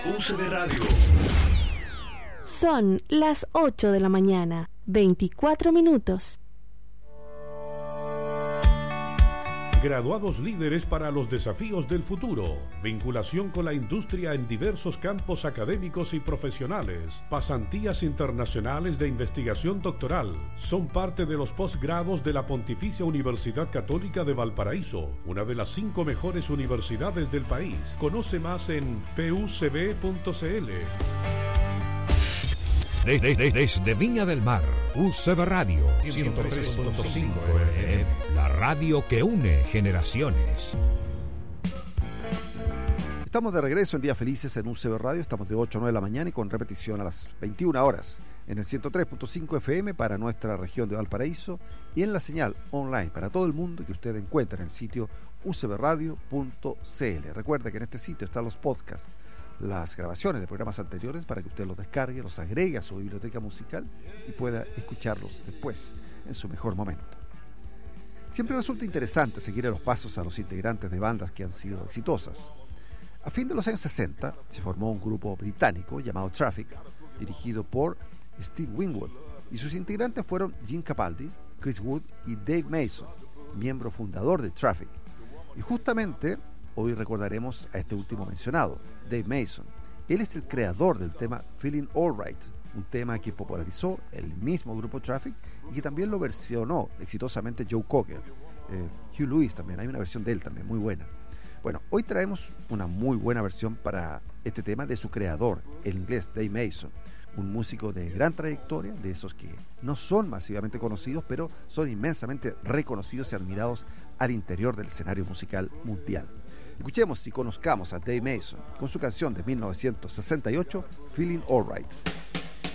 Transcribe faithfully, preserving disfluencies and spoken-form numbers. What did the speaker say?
U C B Radio. Son las ocho de la mañana, veinticuatro minutos. Graduados líderes para los desafíos del futuro. Vinculación con la industria en diversos campos académicos y profesionales. Pasantías internacionales de investigación doctoral. Son parte de los posgrados de la Pontificia Universidad Católica de Valparaíso, una de las cinco mejores universidades del país. Conoce más en p u c b punto c l. Desde, desde, desde Viña del Mar, U C B Radio ciento tres punto cinco F M, la radio que une generaciones. Estamos de regreso en Días Felices en U C B Radio. Estamos de ocho a nueve de la mañana y con repetición a las veintiuna horas en el ciento tres punto cinco F M para nuestra región de Valparaíso y en la señal online para todo el mundo que usted encuentra en el sitio u c b radio punto c l. Recuerde que en este sitio están los podcasts, las grabaciones de programas anteriores para que usted los descargue, los agregue a su biblioteca musical y pueda escucharlos después en su mejor momento. Siempre resulta interesante seguir a los pasos a los integrantes de bandas que han sido exitosas. A fin de los años sesenta se formó un grupo británico llamado Traffic, dirigido por Steve Winwood, y sus integrantes fueron Jim Capaldi, Chris Wood y Dave Mason, miembro fundador de Traffic. Y justamente hoy recordaremos a este último mencionado, Dave Mason. Él es el creador del tema Feeling Alright, un tema que popularizó el mismo grupo Traffic y que también lo versionó exitosamente Joe Cocker. Eh, Hugh Lewis también, hay una versión de él también muy buena. Bueno, hoy traemos una muy buena versión para este tema de su creador, el inglés Dave Mason, un músico de gran trayectoria, de esos que no son masivamente conocidos, pero son inmensamente reconocidos y admirados al interior del escenario musical mundial. Escuchemos y conozcamos a Dave Mason con su canción de mil novecientos sesenta y ocho, Feeling Alright.